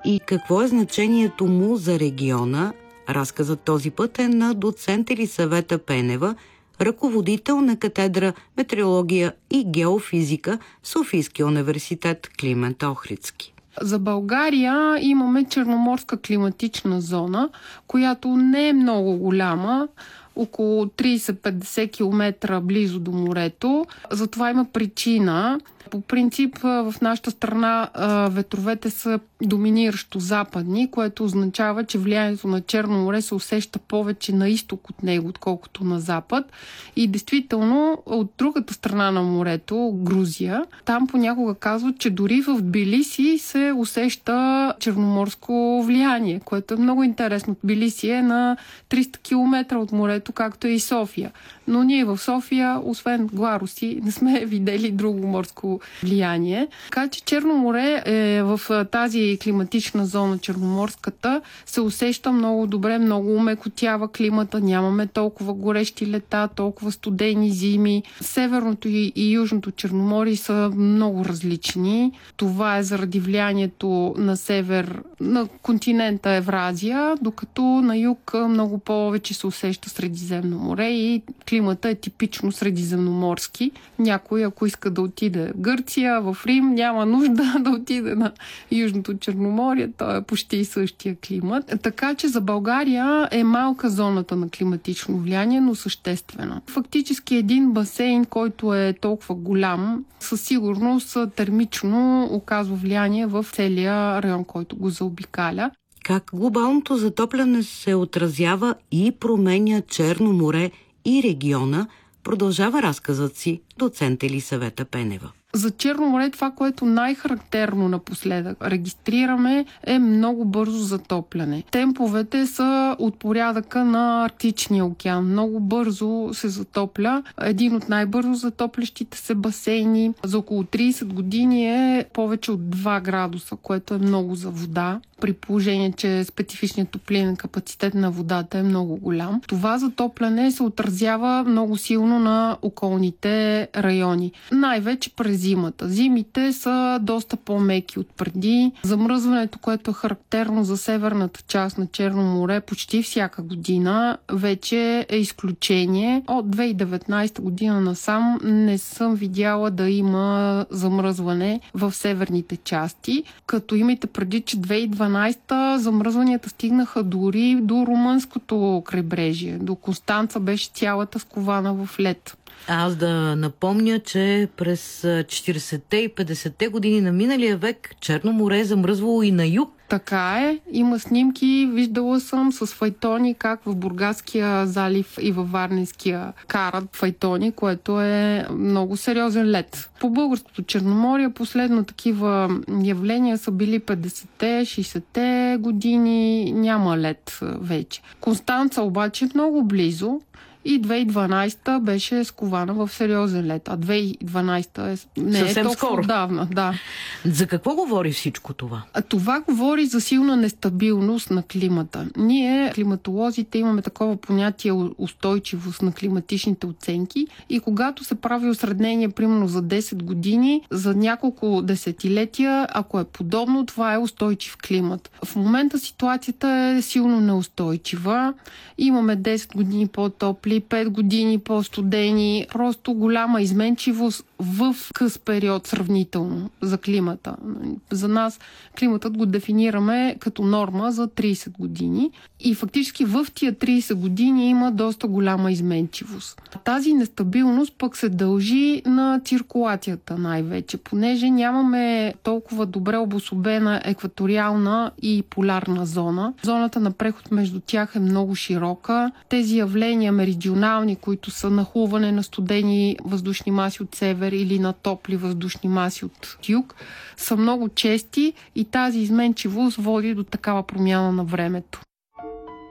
и какво е значението му за региона. Разказът този път е на доцент Елисавета Пенева, ръководител на катедра метеорология и геофизика в Софийския университет Климент Охридски. За България имаме черноморска климатична зона, която не е много голяма, около 30-50 км близо до морето. Затова има причина. По принцип в нашата страна ветровете са доминиращо западни, което означава, че влиянието на Черно море се усеща повече на изток от него, отколкото на запад. И действително от другата страна на морето, Грузия, там понякога казват, че дори в Тбилиси се усеща черноморско влияние, което е много интересно. Тбилиси е на 300 км от морето, както е и София. Но ние в София, освен Гларуси, не сме видели друго морско влияние. Така че Черно море е в тази климатична зона, черноморската, се усеща много добре, много умекотява климата, нямаме толкова горещи лета, толкова студени зими. Северното и южното Черноморие са много различни. Това е заради влиянието на север на континента Евразия, докато на юг много повече се усеща Средиземно море и климата е типично средиземноморски. Някой, ако иска да отиде в Гърция, в Рим, няма нужда да отиде на Южното Черноморие. То е почти същия климат. Така че за България е малка зоната на климатично влияние, но съществена. Фактически един басейн, който е толкова голям, със сигурност термично оказва влияние в целия район, който го заобикаля. Как глобалното затопляне се отразява и променя Черно море и региона, продължава разказът си доцент Елисавета Пенева. За Черно море това, което най-характерно напоследък регистрираме, е много бързо затопляне. Темповете са от порядъка на Арктичния океан. Много бързо се затопля. Един от най-бързо затоплящите се басейни за около 30 години е повече от 2 градуса, което е много за вода, при положение, че специфичният топлинен капацитет на водата е много голям. Това затопляне се отразява много силно на околните райони. Най-вече през зимата. Зимите са доста по-меки от преди. Замръзването, което е характерно за северната част на Черно море почти всяка година, вече е изключение. От 2019 година насам не съм видяла да има замръзване в северните части. Като имайте преди, че 2012 замръзванията стигнаха дори до румънското крайбрежие. До Констанца беше цялата скована в лед. Аз да напомня, че през 40-те и 50-те години на миналия век Черно море е замръзвало и на юг. Така е. Има снимки. Виждала съм с файтони как в Бургаския залив и във Варненския карат файтони, което е много сериозен лед. По българското Черноморие последно такива явления са били 50-те, 60-те години. Няма лед вече. Констанца обаче е много близо. И 2012 беше скована в сериозен лед. А 2012 не съвсем е толкова скоро. отдавна. Да. За какво говори всичко това? Това говори за силна нестабилност на климата. Ние, климатолозите, имаме такова понятие устойчивост на климатичните оценки и когато се прави осреднение, примерно за 10 години, за няколко десетилетия, ако е подобно, това е устойчив климат. В момента ситуацията е силно неустойчива. Имаме 10 години по-топли, 5 години по-студени, просто голяма изменчивост в къс период сравнително за климата. За нас климатът го дефинираме като норма за 30 години и фактически в тия 30 години има доста голяма изменчивост. Тази нестабилност пък се дължи на циркулацията най-вече, понеже нямаме толкова добре обособена екваториална и полярна зона. Зоната на преход между тях е много широка. Тези явления меридионални, които са нахлуване на студени въздушни маси от север или на топли въздушни маси от юг, са много чести и тази изменчивост води до такава промяна на времето.